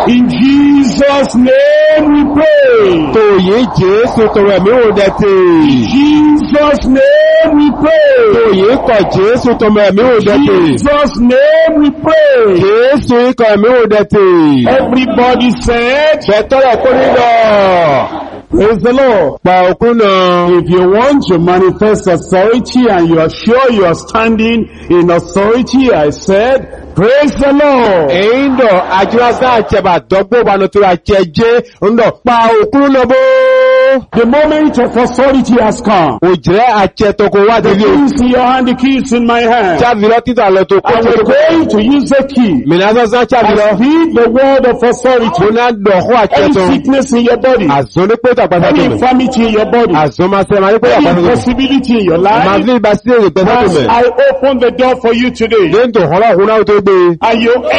In Jesus' name we pray. Tòyí Jésù tọrọ ẹ̀mí ò dẹ̀tì. In Jesus' name we pray. Tòyí kọ̀ Jésù tọrọ ẹ̀mí ò In dẹ̀tì. Jesus' name we pray. Jésù ikọ̀ ẹ̀mí ò dẹ̀tì. Everybody said, Bẹ̀tọ́rọ̀ kó nílọ. praise the Lord. Pa òkú náà. If you want to manifest authority and you are sure you are standing in authority, I said, praise the Lord. Èyí ń dọ̀ àjúrásá àjẹbà dọ́gbò wà ní tó àjẹjẹ́ ń dọ̀ pa òkú náà bó. The moment of authority has come. Òjẹ́ àjẹtọkọ wá The délé. keys in your hand, the keys in my hand. Chábìlọ́ títà lọ tó kọ́ And we're going to use the key Mìíràn sásá chábìlọ́. and speak the word of authority. Mo náà dọ̀kọ́ Any àjẹtọ. sickness in your body, Àzọ́ ní pé tàpátá any tó mẹ́. infirmity in your body, Àzọ́ máa sẹ́ máa ní pé any tàpátá tó mẹ́. impossibility in your Màá life, fi ìbá sí èrè pẹ́ tó as mẹ́. I open the door for you today, Lẹ́yìn tó họ́lá òkú náà tó gbé. and you